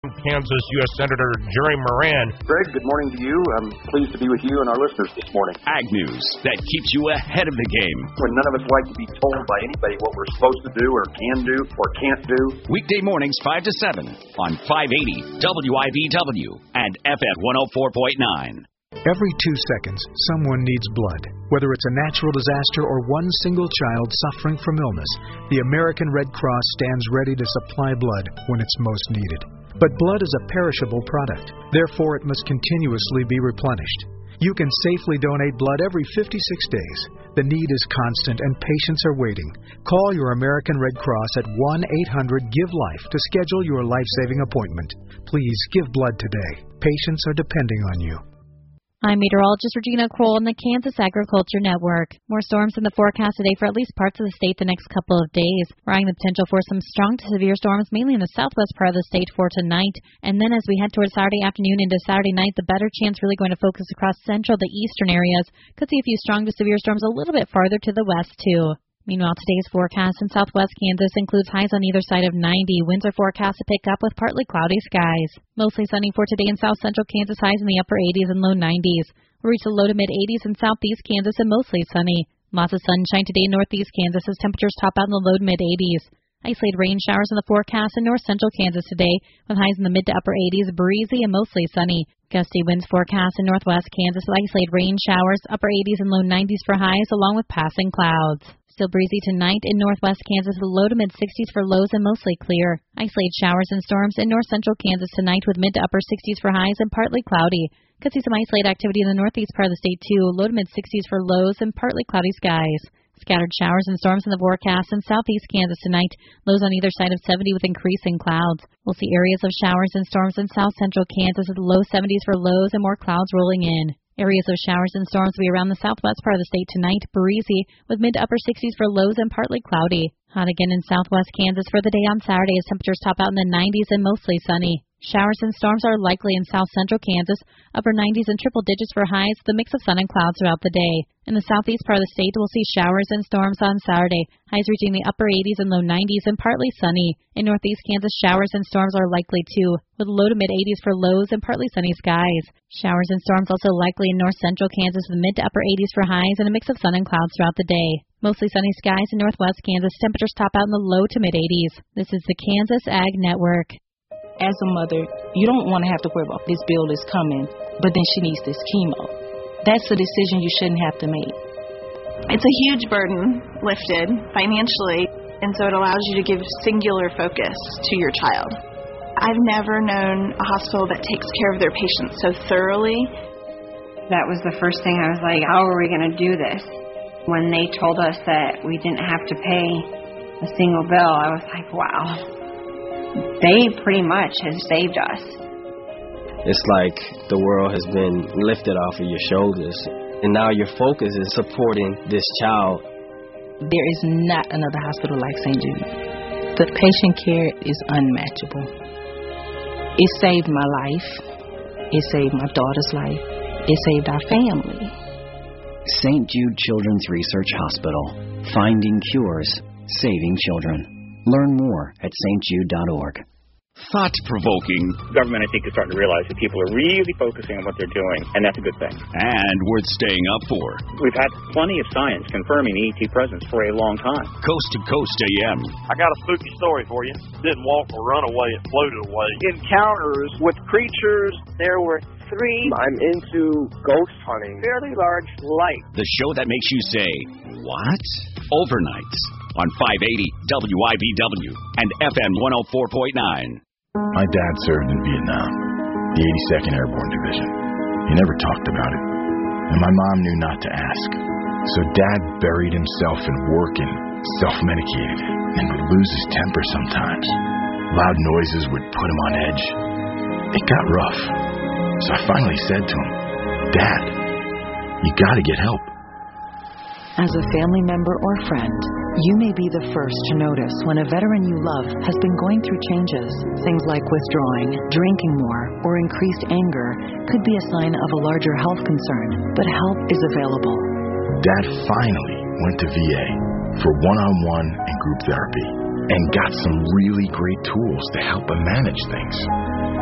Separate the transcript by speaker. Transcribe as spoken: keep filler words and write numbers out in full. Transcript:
Speaker 1: Kansas U S Senator Jerry Moran.
Speaker 2: Greg, good morning to you. I'm pleased to be with you and our listeners this morning.
Speaker 3: Ag News that keeps you ahead of the game.
Speaker 2: When none of us like to be told by anybody what we're supposed to do or can do or can't do.
Speaker 3: Weekday mornings five to seven on five eighty W I B W and F M one oh four point nine.
Speaker 4: Every two seconds, someone needs blood. Whether it's a natural disaster or one single child suffering from illness, the American Red Cross stands ready to supply blood when it's most needed. But blood is a perishable product. Therefore, it must continuously be replenished. You can safely donate blood every fifty-six days. The need is constant and patients are waiting. Call your American Red Cross at one eight hundred give life to schedule your life-saving appointment. Please give blood today. Patients are depending on you.
Speaker 5: I'm meteorologist Regina Kroll on the Kansas Agriculture Network. More storms in the forecast today for at least parts of the state the next couple of days. We're eyeing the potential for some strong to severe storms, mainly in the southwest part of the state for tonight. And then as we head towards Saturday afternoon into Saturday night, the better chance really going to focus across central to eastern areas. Could see a few strong to severe storms a little bit farther to the west, too. Meanwhile, today's forecast in southwest Kansas includes highs on either side of ninety. Winds are forecast to pick up with partly cloudy skies. Mostly sunny for today in south central Kansas, highs in the upper eighties and low nineties. We'll reach the low to mid eighties in southeast Kansas and mostly sunny. Lots of sunshine today in northeast Kansas as temperatures top out in the low to mid eighties. Isolated rain showers in the forecast in north central Kansas today with highs in the mid to upper eighties, breezy and mostly sunny. Gusty winds forecast in northwest Kansas with isolated rain showers, upper eighties and low nineties for highs along with passing clouds. Still breezy tonight in northwest Kansas with low to mid sixties for lows and mostly clear. Isolated showers and storms in north central Kansas tonight with mid to upper sixties for highs and partly cloudy. Could see some isolated activity in the northeast part of the state too. Low to mid sixties for lows and partly cloudy skies. Scattered showers and storms in the forecast in southeast Kansas tonight. Lows on either side of seventy with increasing clouds. We'll see areas of showers and storms in south central Kansas with low seventies for lows and more clouds rolling in. Areas of showers and storms will be around the southwest part of the state tonight, breezy, with mid to upper sixties for lows and partly cloudy. Hot again in southwest Kansas for the day on Saturday as temperatures top out in the nineties and mostly sunny. Showers and storms are likely in south central Kansas, upper nineties and triple digits for highs, the mix of sun and clouds throughout the day. In the southeast part of the state, we'll see showers and storms on Saturday, highs reaching the upper eighties and low nineties and partly sunny. In northeast Kansas, showers and storms are likely too, with low to mid eighties for lows and partly sunny skies. Showers and storms also likely in north central Kansas with mid to upper eighties for highs and a mix of sun and clouds throughout the day. Mostly sunny skies in northwest Kansas, temperatures top out in the low to mid eighties. This is the Kansas Ag Network.
Speaker 6: As a mother, you don't want to have to worry about this bill is coming, but then she needs this chemo. That's a decision you shouldn't have to make.
Speaker 7: It's a huge burden lifted financially, and so it allows you to give singular focus to your child. I've never known a hospital that takes care of their patients so thoroughly.
Speaker 8: That was the first thing I was like, how are we going to do this? When they told us that we didn't have to pay a single bill, I was like, wow. They pretty much have saved us.
Speaker 9: It's like the world has been lifted off of your shoulders, and now your focus is supporting this child.
Speaker 6: There is not another hospital like Saint Jude. The patient care is unmatchable. It saved my life. It saved my daughter's life. It saved our family.
Speaker 10: Saint Jude Children's Research Hospital. Finding cures, saving children. Learn more at s t jude dot org.
Speaker 3: Thought-provoking.
Speaker 11: Government, I think, is starting to realize that people are really focusing on what they're doing, and that's a good thing.
Speaker 3: And worth staying up for.
Speaker 11: We've had plenty of science confirming the E T presence for a long time.
Speaker 3: Coast to Coast A M.
Speaker 12: I got a spooky story for you. Didn't walk or run away, it floated away.
Speaker 13: Encounters with creatures. There were three.
Speaker 14: I'm into ghost hunting.
Speaker 13: Fairly large light.
Speaker 3: The show that makes you say, what? Overnights on five eighty W I B W and F M one oh four point nine.
Speaker 15: My dad served in Vietnam, the eighty-second Airborne Division. He never talked about it, and my mom knew not to ask. So Dad buried himself in work and self-medicated, and would lose his temper sometimes. Loud noises would put him on edge. It got rough, so I finally said to him, Dad, you gotta get help.
Speaker 16: As a family member or friend, you may be the first to notice when a veteran you love has been going through changes. Things like withdrawing, drinking more, or increased anger could be a sign of a larger health concern, but help is available.
Speaker 15: Dad finally went to V A for one-on-one and group therapy and got some really great tools to help him manage things.